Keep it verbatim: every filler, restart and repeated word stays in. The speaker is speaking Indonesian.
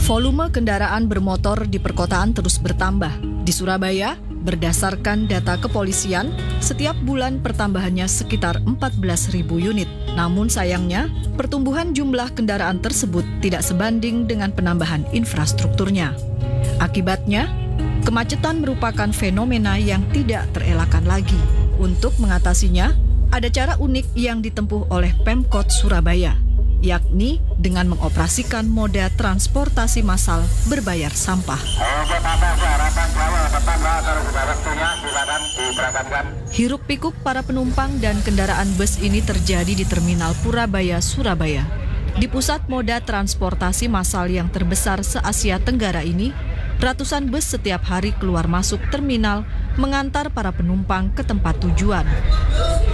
Volume kendaraan bermotor di perkotaan terus bertambah. Di Surabaya, berdasarkan data kepolisian, setiap bulan pertambahannya sekitar empat belas ribu unit. Namun sayangnya, pertumbuhan jumlah kendaraan tersebut tidak sebanding dengan penambahan infrastrukturnya. Akibatnya, kemacetan merupakan fenomena yang tidak terelakkan lagi. Untuk mengatasinya, ada cara unik yang ditempuh oleh Pemkot Surabaya, yakni dengan mengoperasikan moda transportasi massal berbayar sampah. Hiruk pikuk para penumpang dan kendaraan bus ini terjadi di Terminal Purabaya, Surabaya. Di pusat moda transportasi massal yang terbesar se-Asia Tenggara ini, ratusan bus setiap hari keluar masuk terminal mengantar para penumpang ke tempat tujuan.